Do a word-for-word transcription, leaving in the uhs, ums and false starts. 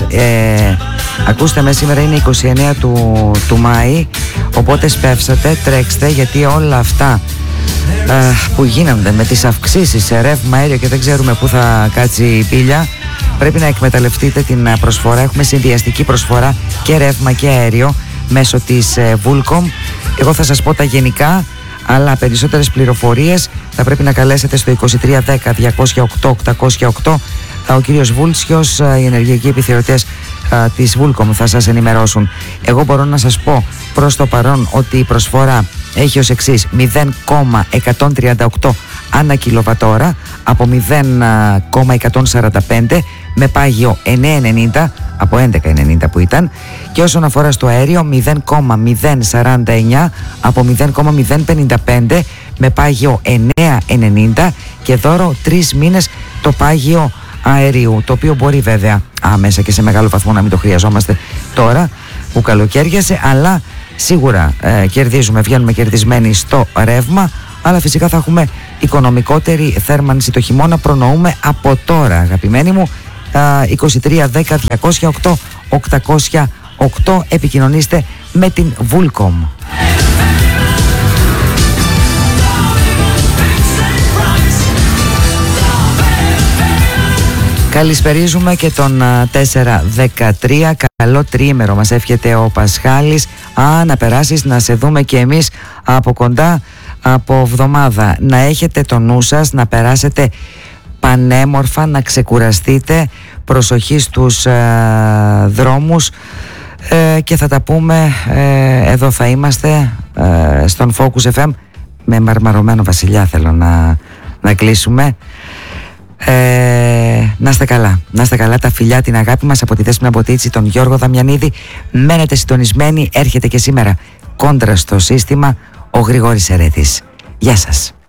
ε, ακούστε με, σήμερα είναι είκοσι εννέα του, του Μάη, οπότε σπεύσατε, τρέξτε, γιατί όλα αυτά ε, που γίνονται με τις αυξήσεις σε ρεύμα, αέριο και δεν ξέρουμε πού θα κάτσει η πύλια, πρέπει να εκμεταλλευτείτε την προσφορά. Έχουμε συνδυαστική προσφορά και ρεύμα και αέριο μέσω της ε, Vulcom. Εγώ θα σας πω τα γενικά, αλλά περισσότερες πληροφορίες θα πρέπει να καλέσετε στο είκοσι τρία δέκα διακόσια οκτώ οκτακόσια οκτώ. Ο κύριος Βούλτσιος, οι ενεργειακοί επιθεωρητές της Vulcom θα σας ενημερώσουν. Εγώ μπορώ να σας πω προς το παρόν ότι η προσφορά έχει ως εξής: μηδέν κόμμα εκατόν τριάντα οκτώ ανά κιλοβατόρα από μηδέν κόμμα εκατόν σαράντα πέντε, με πάγιο εννέα ενενήντα από έντεκα ενενήντα που ήταν, και όσον αφορά στο αέριο μηδέν κόμμα μηδέν σαράντα εννέα από μηδέν κόμμα μηδέν πενήντα πέντε, με πάγιο εννέα ενενήντα, και δώρο τρεις μήνες το πάγιο αερίου, το οποίο μπορεί βέβαια άμεσα και σε μεγάλο βαθμό να μην το χρειαζόμαστε τώρα που καλοκαίριασε, αλλά σίγουρα ε, κερδίζουμε, βγαίνουμε κερδισμένοι στο ρεύμα, αλλά φυσικά θα έχουμε οικονομικότερη θέρμανση το χειμώνα. Προνοούμε από τώρα, αγαπημένοι μου. είκοσι τρία δέκα διακόσια οκτώ οκτακόσια οκτώ, επικοινωνήστε με την Vulcom. Καλησπερίζουμε και τον τέσσερα δεκατρία. Καλό τριήμερο μας εύχεται ο Πασχάλης. Α, να περάσεις, να σε δούμε και εμείς από κοντά από εβδομάδα. Να έχετε το νου σας, να περάσετε πανέμορφα, να ξεκουραστείτε. Προσοχή στους ε, δρόμους ε, και θα τα πούμε. ε, Εδώ θα είμαστε ε, στον Focus εφ εμ. Με μαρμαρωμένο Βασιλιά θέλω να, να κλείσουμε. Ε, να είστε καλά, να είστε καλά, τα φιλιά, την αγάπη μας από τη Δέσποινα Μποτίτσι, τον Γιώργο Δαμιανίδη. Μένετε συντονισμένοι, έρχεται και σήμερα κόντρα στο σύστημα ο Γρηγόρης Ερέτης. Γεια σας.